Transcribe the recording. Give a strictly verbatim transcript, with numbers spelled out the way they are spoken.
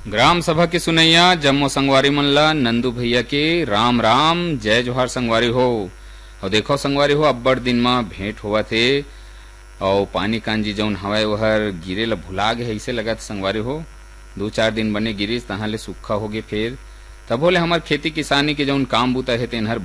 ग्राम सभा के सुनैया जम्मो संगवारी मन ला नंदू भैया के राम राम जय जोहार संगवारी हो। और देखो संगवारी हो अब्बड़ दिन में भेंट हुआ थे और पानी कांजी जौन हवाए वहर गिरे ला भुला गए ऐसे लगत संगवारी हो। दो चार दिन बने गिरिस तहाँ ले सूखा हो गए फिर तब बोले हमार खेती किसानी के जौन काम बूता है तेन हर